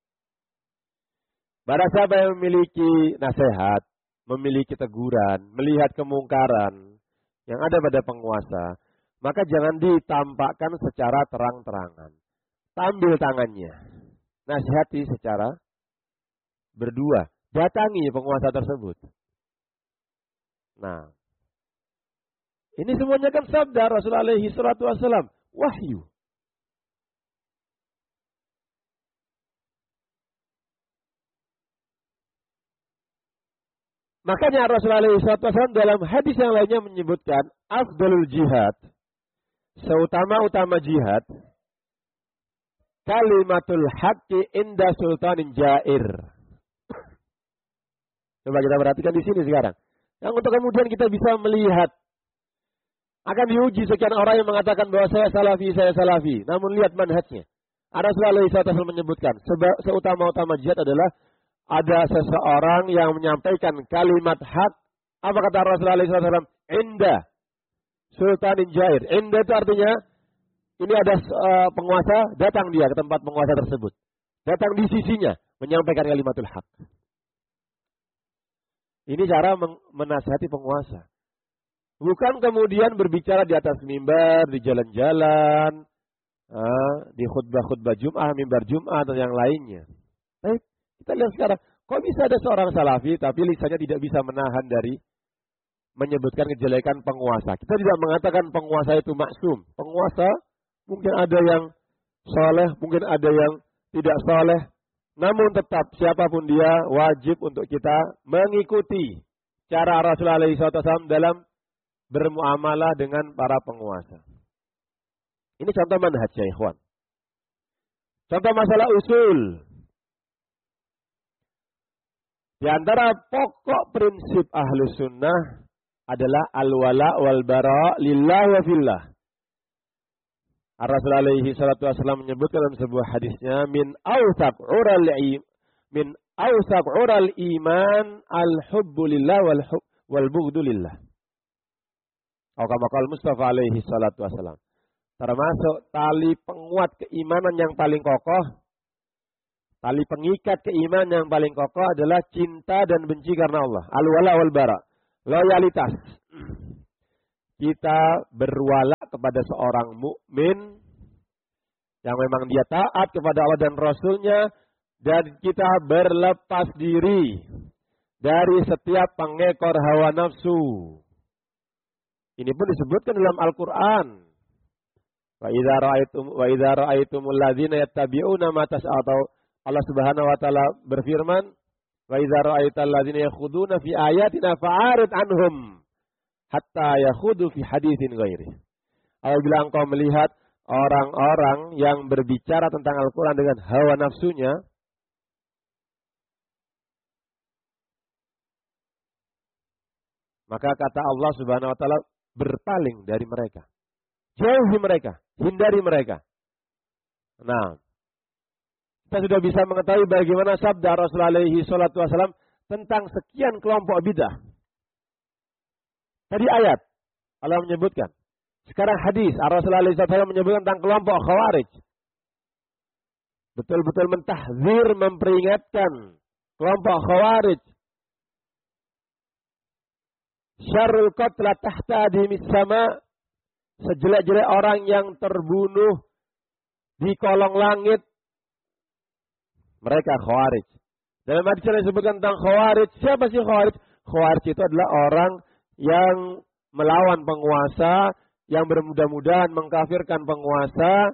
[SPEAKER 2] Barang siapa yang memiliki nasihat, memiliki teguran, melihat kemungkaran yang ada pada penguasa, maka jangan ditampakkan secara terang-terangan. Ambil tangannya, nasihati secara berdua, datangi penguasa tersebut. Nah, ini semuanya kan sabda Rasulullah alaihi salatu wasallam, wahyu. Makanya Rasulullah shallallahu alaihi wasallam dalam hadis yang lainnya menyebutkan afdalul jihad, seutama-utama jihad, kalimatul haqqi inda sultanin jair. Coba kita perhatikan di sini sekarang. Yang untuk kemudian kita bisa melihat akan diuji sekian orang yang mengatakan bahwa saya salafi, saya salafi. Namun lihat manhajnya. Rasulullah shallallahu alaihi wasallam menyebutkan seutama-utama jihad adalah ada seseorang yang menyampaikan kalimat hak. Apa kata Rasulullah shallallahu alaihi wasallam? Inda sultanin jair. Inda itu artinya ini ada uh, penguasa, datang dia ke tempat penguasa tersebut. Datang di sisinya, menyampaikan kalimatul hak. Ini cara menasihati penguasa. Bukan kemudian berbicara di atas mimbar, di jalan-jalan, uh, di khutbah-khutbah Jum'ah, mimbar Jum'ah, atau yang lainnya. Baik. Kita lihat sekarang, kok bisa ada seorang salafi tapi lisannya tidak bisa menahan dari menyebutkan kejelekan penguasa. Kita tidak mengatakan penguasa itu maksum. Penguasa mungkin ada yang soleh, mungkin ada yang tidak soleh. Namun tetap siapapun dia wajib untuk kita mengikuti cara Rasulullah shallallahu alaihi wasallam dalam bermuamalah dengan para penguasa. Ini contoh manhaj ya ikhwan. Contoh masalah usul. Di antara pokok prinsip ahlu sunnah adalah al-wala wal-bara lillah wa fillah. Ar-Rasul alaihi salatu wasallam menyebutkan dalam sebuah hadisnya, min awsaq ural min awsaq ural iman al-hubbu lillah wal hub wal bughdu lillah. Atau kama qala Mustafa alaihi salatu wasallam. Termasuk tali penguat keimanan yang paling kokoh, Tali pengikat keimanan yang paling kokoh adalah cinta dan benci karena Allah. Al-wala wal bara. Loyalitas. Kita berwala kepada seorang mukmin yang memang dia taat kepada Allah dan Rasulnya, dan kita berlepas diri dari setiap pengekor hawa nafsu. Ini pun disebutkan dalam Al-Quran. Wa idza ra'aitum wa idza ra'aitumul ladzina yattabi'una ma tas'atau. Allah Subhanahu wa taala berfirman, wa idza ra'aital ladzina yakhuduna fi ayatina fa'arid anhum hatta yakhudu fi haditsin ghairi. Apabila engkau melihat orang-orang yang berbicara tentang Al-Quran dengan hawa nafsunya, maka kata Allah Subhanahu wa taala, berpaling dari mereka. Jauhi mereka, hindari mereka. Nah, kita sudah bisa mengetahui bagaimana sabda Rasulullah alaihi salatu wasallam tentang sekian kelompok bidah. Tadi ayat Allah menyebutkan. Sekarang hadis Rasulullah alaihi salatu wasallam menyebutkan tentang kelompok Khawarij. Betul-betul mentahzir, memperingatkan kelompok Khawarij. Syarrul qatla tahta adhimis sama. Sejelek-jelek orang yang terbunuh di kolong langit, mereka Khawarij. Dalam hadis yang disebutkan tentang Khawarij, siapa sih Khawarij? Khawarij itu adalah orang yang melawan penguasa, yang bermudah-mudahan mengkafirkan penguasa.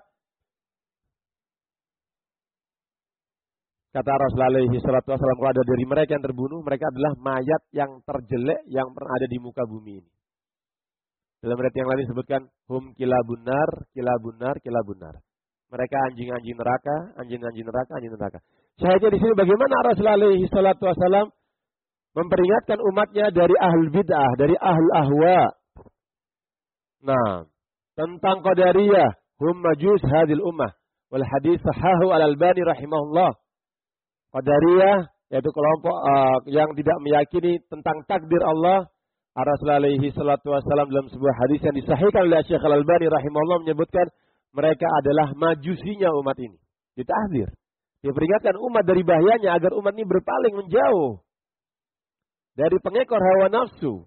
[SPEAKER 2] Kata Rasulullah alaihi salatu wasallam, kalau ada dari mereka yang terbunuh, mereka adalah mayat yang terjelek yang pernah ada di muka bumi ini. Dalam ayat yang lain disebutkan, hum kilabunar, kilabunar, kilabunar. Mereka anjing-anjing neraka, anjing-anjing neraka, anjing neraka. Syahidnya di sini bagaimana Rasulullah alaihi salatu wasallam memperingatkan umatnya dari ahlul bid'ah, dari ahlul ahwa. Nah, tentang qadariyah, hum majus hadil ummah. Wal hadis sahahu al-Albani rahimahullah. Qadariyah, yaitu kelompok uh, yang tidak meyakini tentang takdir Allah. Rasulullah alaihi salatu wasallam dalam sebuah hadis yang disahihkan oleh Syekh Al-Albani rahimahullah menyebutkan mereka adalah majusinya umat ini. Ditahdzir. Diperingatkan umat dari bahayanya agar umat ini berpaling menjauh dari pengekor hawa nafsu.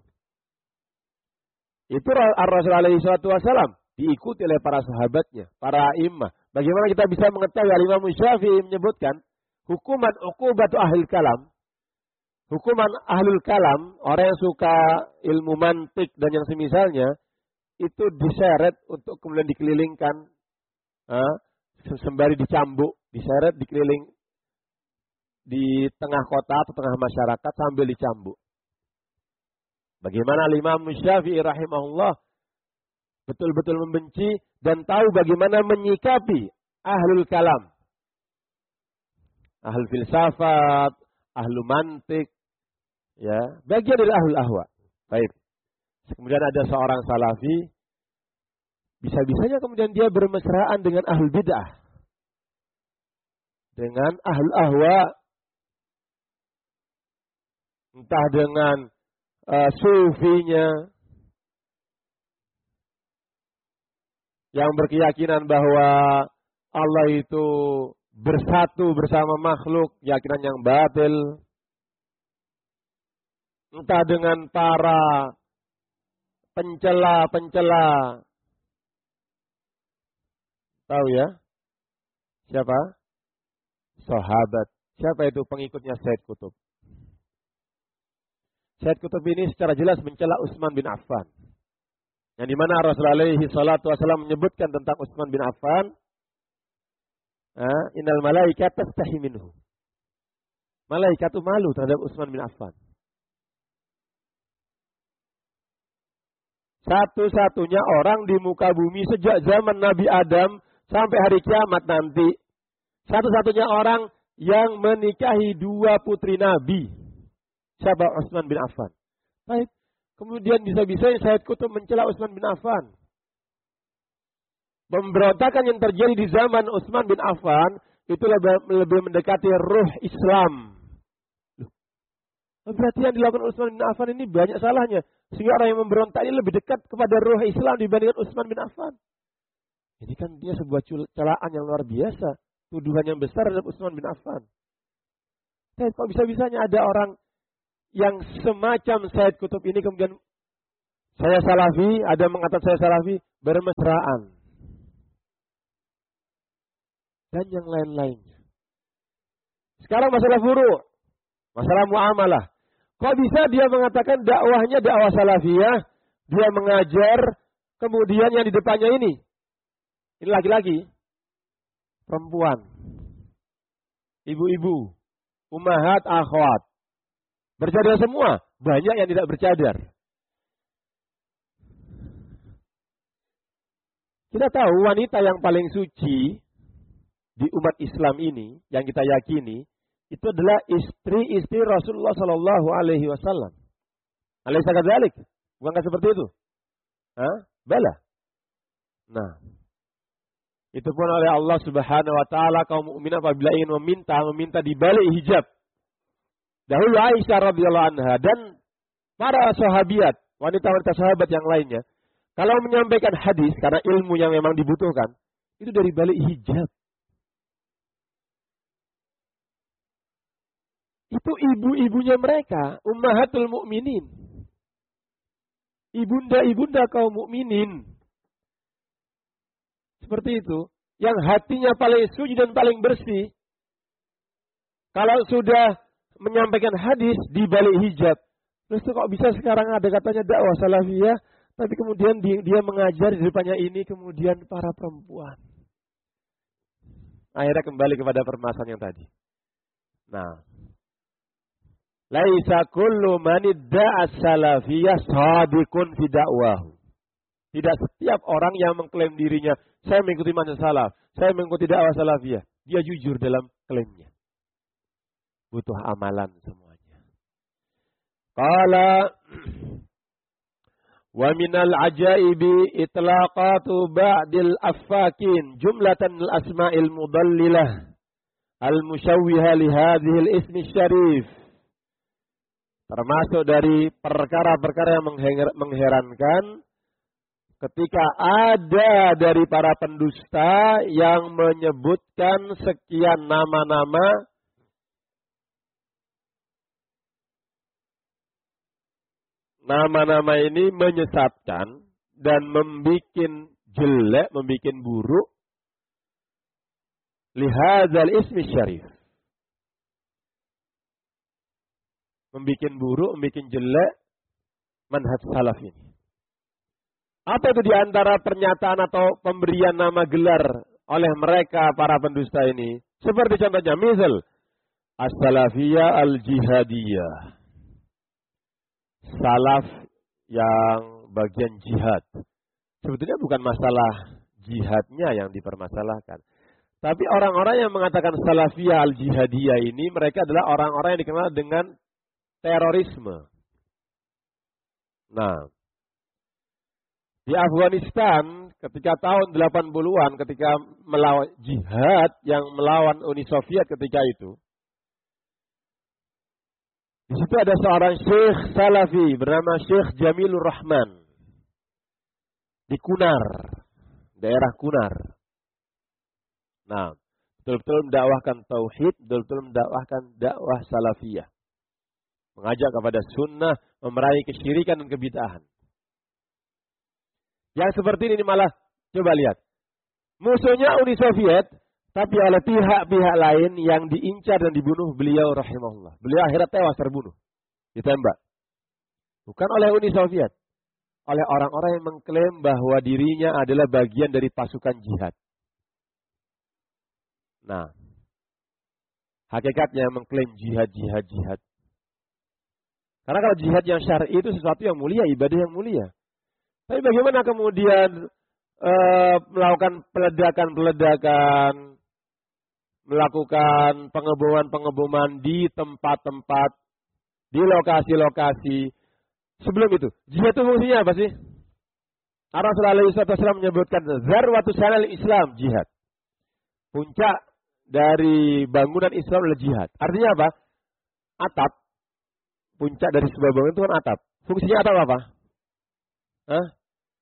[SPEAKER 2] Itu Rasulullah alaihi salatu wasallam diikuti oleh para sahabatnya, para imam. Bagaimana kita bisa mengetahui? Al-Imam Syafi'i menyebutkan hukuman uqubatu ahlul kalam. Hukuman ahlul kalam, orang yang suka ilmu mantik dan yang semisalnya, itu diseret untuk kemudian dikelilingkan, eh, sembari dicambuk, diseret dikeliling di tengah kota atau tengah masyarakat sambil dicambuk. Bagaimana Imam Syafi'i rahimahullah betul-betul membenci dan tahu bagaimana menyikapi ahlul kalam. Ahlul filsafat, ahlul mantik, ya, bagian dari ahlul ahwa. Baik. Kemudian ada seorang salafi, bisa-bisanya kemudian dia bermesraan dengan ahlul bid'ah, dengan ahlul ahwa, entah dengan uh, sufinya, yang berkeyakinan bahwa Allah itu bersatu bersama makhluk, keyakinan yang batil. Entah dengan para pencela-pencela. Tahu ya? Siapa? Sahabat. Siapa itu pengikutnya Said Qutb? Said Qutb ini secara jelas mencela Utsman bin Affan. Yang dimana Rasulullah alaihi salatu wasallam menyebutkan tentang Utsman bin Affan, innal malaikat tastahi minhu. Malaikat itu malu terhadap Utsman bin Affan. Satu-satunya orang di muka bumi sejak zaman Nabi Adam sampai hari kiamat nanti. Satu-satunya orang yang menikahi dua putri Nabi. Siapa? Utsman bin Affan. Baik. Kemudian bisa-bisa Said Qutb mencela Utsman bin Affan. Pemberontakan yang terjadi di zaman Utsman bin Affan itu lebih, lebih mendekati ruh Islam. Berarti yang dilakukan Utsman bin Affan ini banyak salahnya. Sehingga orang yang memberontak ini lebih dekat kepada ruh Islam dibandingkan Utsman bin Affan. Ini kan dia sebuah celaan yang luar biasa. tuduhan yang besar terhadap Utsman bin Affan. Dan kok bisa-bisanya ada orang yang semacam Said Qutb ini kemudian saya salafi, ada mengatakan saya salafi, bermesraan. Dan yang lain-lainnya. Sekarang masalah furu', masalah muamalah. Kok bisa dia mengatakan dakwahnya dakwah salafiyah, dia mengajar, kemudian yang di depannya ini, ini laki-laki, perempuan, ibu-ibu, ummahat, akhwat, bercadar semua, banyak yang tidak bercadar. Kita tahu wanita yang paling suci di umat Islam ini, yang kita yakini, itu adalah istri-istri Rasulullah Sallallahu Alaihi Wasallam. Alaysa kadzalik? Bukankah seperti itu? Hah? Bala. Nah, itu pun oleh Allah Subhanahu Wa Taala kaum mukminin apabila ingin meminta, meminta di balik hijab. Dahulu Aisyah radhiyallahu anha dan para sahabiat, wanita-wanita sahabat yang lainnya, kalau menyampaikan hadis karena ilmu yang memang dibutuhkan, itu dari balik hijab. Itu ibu-ibunya mereka, ummahatul mukminin. Ibunda-ibunda kaum mukminin. Seperti itu. Yang hatinya paling suci dan paling bersih. Kalau sudah menyampaikan hadis di balik hijab. Terus itu kok bisa sekarang ada katanya dakwah salafiyah. Tapi kemudian dia mengajar di depannya ini kemudian para perempuan. Akhirnya kembali kepada permasalahan yang tadi. Nah. Laisa kullu man idda'a salafiyah shadiqun fi da'wahu. Tidak setiap orang yang mengklaim dirinya, saya mengikuti manhaj salaf, saya mengikuti dakwah salafiyah, dia jujur dalam klaimnya. Butuh amalan semuanya. Qala wa minal ajaibi itlaqatu ba'dil affakin jumlatan al-asma'il mudallilah al-musyawwiha li hadhil ismi syarif. Termasuk dari perkara-perkara yang mengherankan ketika ada dari para pendusta yang menyebutkan sekian nama-nama nama-nama ini menyesatkan dan membikin jelek, membikin buruk lihadzal ismi syarif. Membikin buruk, membikin jelek manhaj salaf ini. Apa itu diantara pernyataan atau pemberian nama gelar oleh mereka para pendusta ini? Seperti contohnya, misal as-salafiyah al-jihadiyah. Salaf yang bagian jihad. Sebetulnya bukan masalah jihadnya yang dipermasalahkan. Tapi orang-orang yang mengatakan salafiyah al-jihadiyah ini, mereka adalah orang-orang yang dikenal dengan terorisme. Nah, di Afghanistan ketika tahun delapan puluhan ketika melawan jihad yang melawan Uni Soviet ketika itu, di situ ada seorang syekh salafi bernama Syekh Jamilur Rahman di Kunar, daerah Kunar. Nah, betul-betul mendakwahkan tauhid, betul-betul mendakwahkan dakwah salafiyah. Mengajak kepada sunnah, memerangi kesyirikan dan kebid'ahan. Yang seperti ini malah, coba lihat. Musuhnya Uni Soviet, tapi oleh pihak-pihak lain yang diincar dan dibunuh beliau rahimahullah. Beliau akhirnya tewas terbunuh. Ditembak. Bukan oleh Uni Soviet. Oleh orang-orang yang mengklaim bahwa dirinya adalah bagian dari pasukan jihad. Nah, hakikatnya mengklaim jihad, jihad, jihad. Karena kalau jihad yang syar'i itu sesuatu yang mulia, ibadah yang mulia. Tapi bagaimana kemudian e, melakukan peledakan-peledakan, melakukan pengeboman-pengeboman di tempat-tempat, di lokasi-lokasi. Sebelum itu, jihad itu fungsinya apa sih? Rasulullah shallallahu alaihi wasallam menyebutkan zarwatu sanal Islam, jihad. Puncak dari bangunan Islam adalah jihad. Artinya apa? Atap. Puncak dari sebuah bangunan itu kan atap. Fungsinya atap apa? Hah?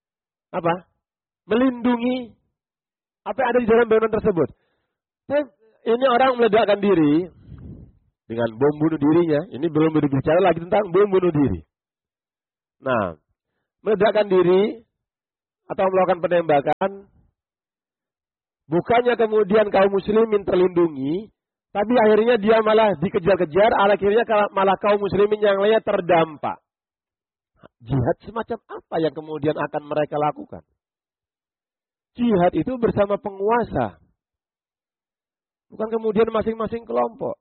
[SPEAKER 2] Apa? Melindungi apa yang ada di dalam bangunan tersebut. Tapi ini orang meledakkan diri dengan bom bunuh dirinya. Ini belum berbicara lagi tentang bom bunuh diri. Nah, meledakkan diri atau melakukan penembakan, bukannya kemudian kaum muslimin terlindungi, tapi akhirnya dia malah dikejar-kejar, akhirnya malah kaum muslimin yang lainnya terdampak. Jihad semacam apa yang kemudian akan mereka lakukan? Jihad itu bersama penguasa. Bukan kemudian masing-masing kelompok.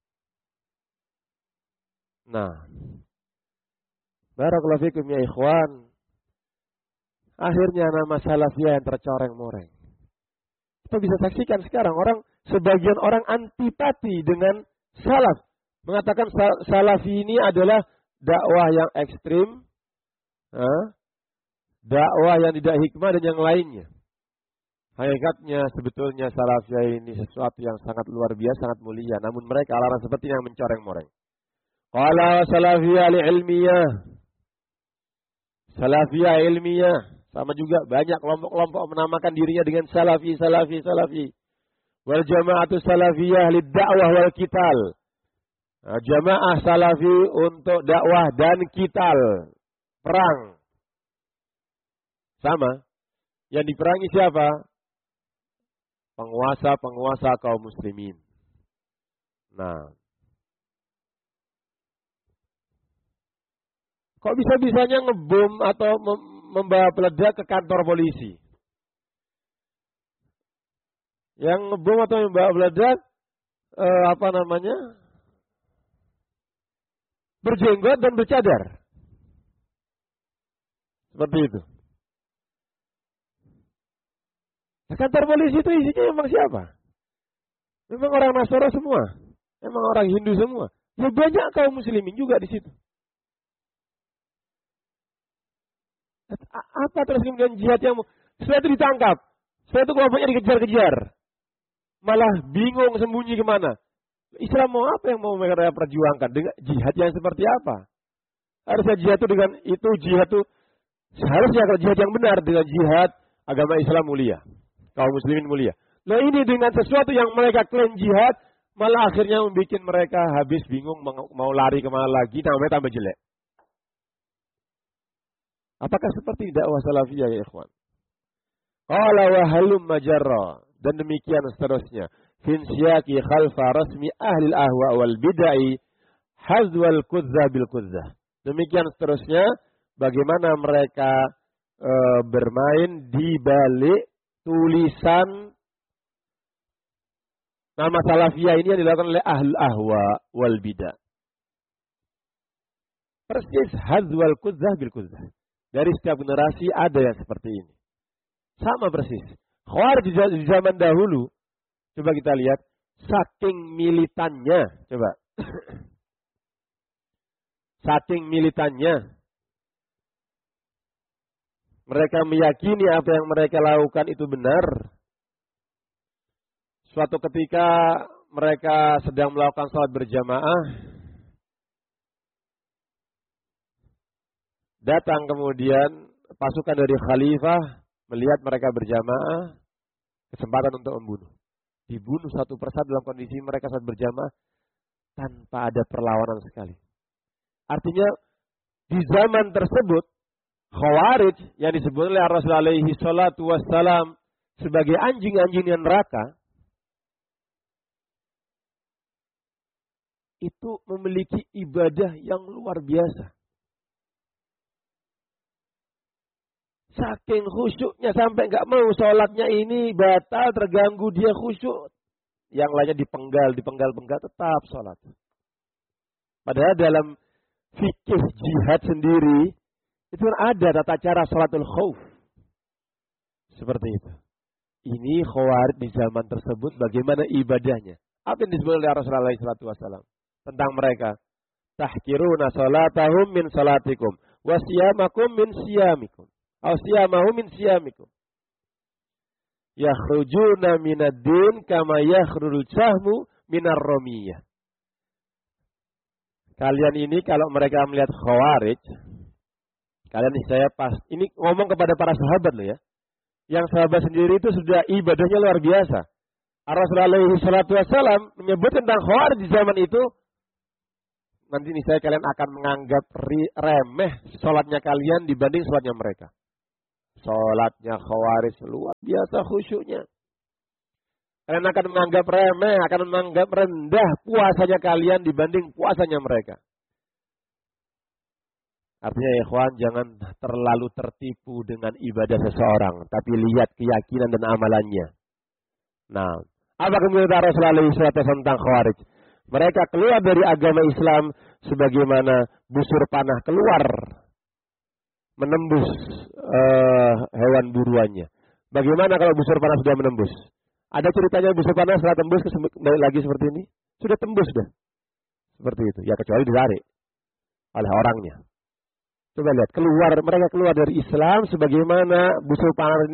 [SPEAKER 2] Nah, barakallahu fikum ya ikhwan. Akhirnya nama salafiyah yang tercoreng-moreng. Kita bisa saksikan sekarang orang, sebagian orang antipati dengan salaf. Mengatakan salafi ini adalah dakwah yang ekstrim, eh, dakwah yang tidak hikmah dan yang lainnya. Hakikatnya sebetulnya salafiyah ini sesuatu yang sangat luar biasa, sangat mulia. Namun mereka larang seperti yang mencoreng-moreng. Qala salafiyah li-ilmiyah. Salafiyah ilmiah. Sama juga banyak kelompok-kelompok menamakan dirinya dengan salafi, salafi, salafi. Wal jama'atu salafiyah lid-da'wah wal qital. Nah, jamaah salafi untuk dakwah dan qital. Perang. Sama. Yang diperangi siapa? Penguasa-penguasa kaum muslimin. Nah. Kok bisa-bisanya ngebom atau membawa peledak ke kantor polisi? Yang ngebom atau membawa peledak, eh, apa namanya? Berjenggot dan bercadar. Seperti itu. Nah, kantor polisi itu isinya memang siapa? Memang orang Nasara semua. Memang orang Hindu semua. Ya banyak kaum muslimin juga di situ. Apa terus kemudian jihad yang setelah itu ditangkap, setelah itu kelompoknya dikejar-kejar, malah bingung sembunyi kemana? Islam mau apa yang mau mereka perjuangkan? Dengan jihad yang seperti apa? Harusnya jihad itu dengan itu jihad itu seharusnya kalau jihad yang benar dengan jihad agama Islam mulia, kaum muslimin mulia. Nah ini dengan sesuatu yang mereka klaim jihad, malah akhirnya membuat mereka habis bingung mau lari kemana lagi, namanya tambah jelek. Apakah seperti dakwah salafiyah ya ikhwan? Qala wa halum majarra, dan demikian seterusnya. Fin siyaqi khalfa rasmi ahli al-ahwa wal bid'ah hazwal kudzah bil kudzah. Demikian seterusnya bagaimana mereka e, bermain di balik tulisan nama salafiyah ini yang dilakukan oleh ahli ahwa wal bid'ah. Persis hazwal kudzah bil kudzah. Dari setiap generasi ada yang seperti ini. Sama persis. Khawarij di zaman dahulu, coba kita lihat, saking militannya, coba. Saking militannya. Mereka meyakini apa yang mereka lakukan itu benar. Suatu ketika mereka sedang melakukan salat berjamaah, datang kemudian pasukan dari khalifah melihat mereka berjamaah, kesempatan untuk membunuh. Dibunuh satu persatu dalam kondisi mereka saat berjamaah tanpa ada perlawanan sekali. Artinya di zaman tersebut Khawarij yang disebut oleh Rasulullah alaihi salatu wassalam sebagai anjing-anjing neraka itu memiliki ibadah yang luar biasa. Saking khusyuknya sampai nggak mau sholatnya ini batal, terganggu dia khusyuk. Yang lainnya dipenggal, dipenggal-penggal tetap sholat. Padahal dalam fikih jihad sendiri itu kan ada tata cara sholatul khauf. Seperti itu. Ini Khawarij di zaman tersebut bagaimana ibadahnya? Apa yang disebut oleh Rasulullah shallallahu alaihi wasallam tentang mereka? Tahkiruna sholatahum min sholatikum wa siyamakum min siyamikum. Asyamahu min siyamikum. Yakhrujuna minad-din kama yakhrujul sahmu minar ramiyah. Kalian ini kalau mereka melihat Khawarij, kalian nih saya pas ini ngomong kepada para sahabat loh ya. Yang sahabat sendiri itu sudah ibadahnya luar biasa. Rasulullah alaihi salatu wassalam menyebut tentang Khawarij di zaman itu, nanti nih saya kalian akan menganggap remeh sholatnya kalian dibanding sholatnya mereka. Sholatnya Khawarij luar biasa khusyuknya. Kalian akan menganggap remeh, akan menganggap rendah puasanya kalian dibanding puasanya mereka. Artinya ya ikhwan, jangan terlalu tertipu dengan ibadah seseorang, tapi lihat keyakinan dan amalannya. Nah, apa kemudian Rasulullah shallallahu alaihi wasallam tentang Khawarij? Mereka keluar dari agama Islam sebagaimana busur panah keluar menembus uh, hewan buruannya. Bagaimana kalau busur panah sudah menembus? Ada ceritanya busur panah setelah tembus kembali lagi seperti ini? Sudah tembus dah. Seperti itu. Ya kecuali ditarik oleh orangnya. Coba lihat, keluar mereka keluar dari Islam sebagaimana busur panah ini